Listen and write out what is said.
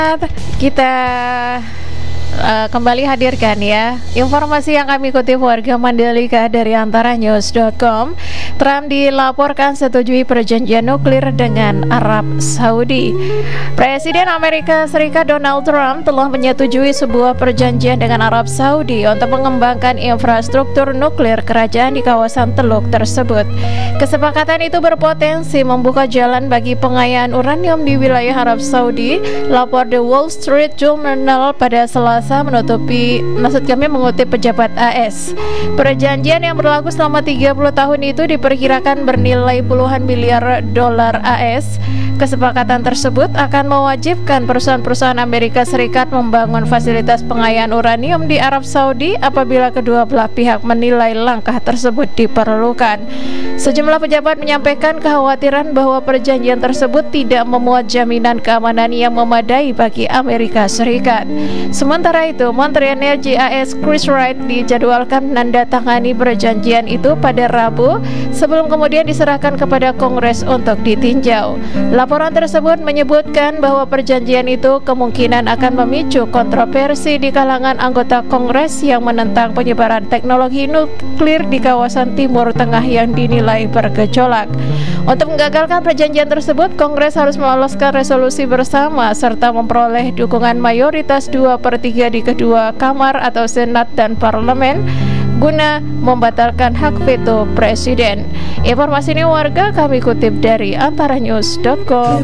Kita kembali hadirkan ya informasi yang kami kutip warga Mandalika dari antaranews.com. Trump dilaporkan setujui perjanjian nuklir dengan Arab Saudi. Presiden Amerika Serikat Donald Trump telah menyetujui sebuah perjanjian dengan Arab Saudi untuk mengembangkan infrastruktur nuklir kerajaan di kawasan Teluk tersebut. Kesepakatan itu berpotensi membuka jalan bagi pengayaan uranium di wilayah Arab Saudi, lapor The Wall Street Journal pada Selasa mengutip pejabat AS. Perjanjian yang berlaku selama 30 tahun itu diperkirakan bernilai puluhan miliar dolar AS. Kesepakatan tersebut akan mewajibkan perusahaan-perusahaan Amerika Serikat membangun fasilitas pengayaan uranium di Arab Saudi apabila kedua belah pihak menilai langkah tersebut diperlukan. Sejumlah pejabat menyampaikan kekhawatiran bahwa perjanjian tersebut tidak memuat jaminan keamanan yang memadai bagi Amerika Serikat. Sementara itu, Menteri Energi AS Chris Wright dijadwalkan menandatangani perjanjian itu pada Rabu sebelum kemudian diserahkan kepada Kongres untuk ditinjau. Laporan tersebut menyebutkan bahwa perjanjian itu kemungkinan akan memicu kontroversi di kalangan anggota Kongres yang menentang penyebaran teknologi nuklir di kawasan Timur Tengah yang dinilai bergejolak. Untuk menggagalkan perjanjian tersebut, Kongres harus meloloskan resolusi bersama serta memperoleh dukungan mayoritas 2/3 di kedua kamar atau Senat dan Parlemen guna membatalkan hak veto Presiden. Informasi ini warga kami kutip dari antaranews.com.